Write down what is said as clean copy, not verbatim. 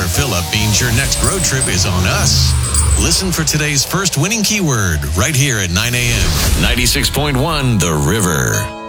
fill-up means your next road trip is on us. Listen for today's first winning keyword right here at 9 a.m. 96.1 The River.